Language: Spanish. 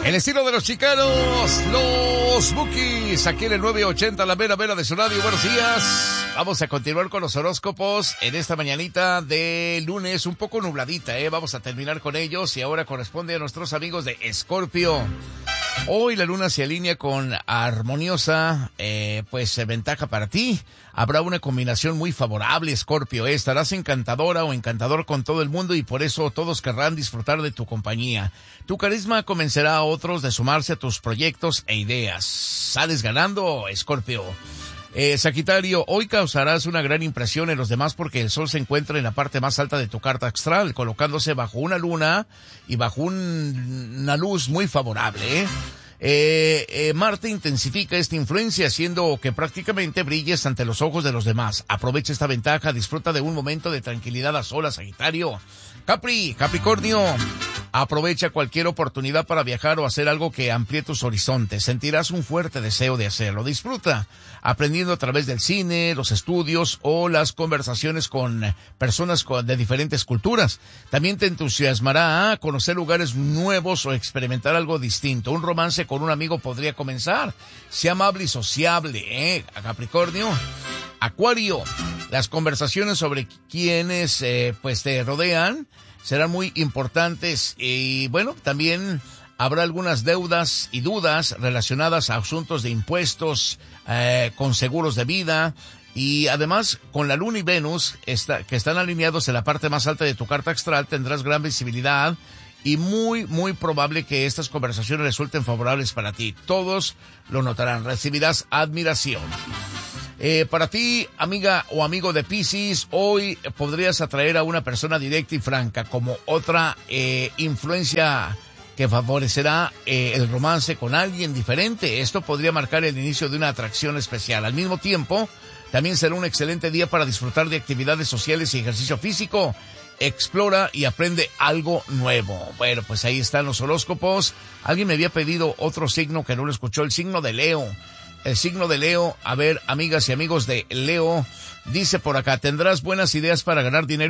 El estilo de los chicanos, los Bookies, aquí en el 980, la mera de su radio. Buenos días. Vamos a continuar con los horóscopos en esta mañanita de lunes, un poco nubladita, Vamos a terminar con ellos y ahora corresponde a nuestros amigos de Escorpio. Hoy la luna se alinea con armoniosa, ventaja para ti. Habrá una combinación muy favorable, Escorpio, Estarás encantadora o encantador con todo el mundo y por eso todos querrán disfrutar de tu compañía. Tu carisma convencerá a otros de sumarse a tus proyectos e ideas. Sales ganando, Escorpio. Sagitario, hoy causarás una gran impresión en los demás porque el sol se encuentra en la parte más alta de tu carta astral, colocándose bajo una luna y bajo una luz muy favorable, Marte intensifica esta influencia, haciendo que prácticamente brilles ante los ojos de los demás. Aprovecha esta ventaja, disfruta de un momento de tranquilidad a solas, Sagitario. Capricornio, aprovecha cualquier oportunidad para viajar o hacer algo que amplíe tus horizontes. Sentirás un fuerte deseo de hacerlo. Disfruta aprendiendo a través del cine, los estudios o las conversaciones con personas de diferentes culturas. También te entusiasmará a conocer lugares nuevos o experimentar algo distinto. Un romance con un amigo podría comenzar. Sea amable y sociable, Capricornio. Acuario, las conversaciones sobre quienes te rodean serán muy importantes y también habrá algunas deudas y dudas relacionadas a asuntos de impuestos, con seguros de vida y además con la Luna y Venus que están alineados en la parte más alta de tu carta astral tendrás gran visibilidad y muy probable que estas conversaciones resulten favorables para ti. Todos lo notarán, recibirás admiración. Para ti, amiga o amigo de Piscis, hoy podrías atraer a una persona directa y franca como otra influencia que favorecerá el romance con alguien diferente. Esto podría marcar el inicio de una atracción especial. Al mismo tiempo, también será un excelente día para disfrutar de actividades sociales y ejercicio físico. Explora y aprende algo nuevo. Bueno, pues ahí están los horóscopos. Alguien me había pedido otro signo que no lo escuchó, el signo de Leo. El signo de Leo, a ver, amigas y amigos de Leo, dice por acá, tendrás buenas ideas para ganar dinero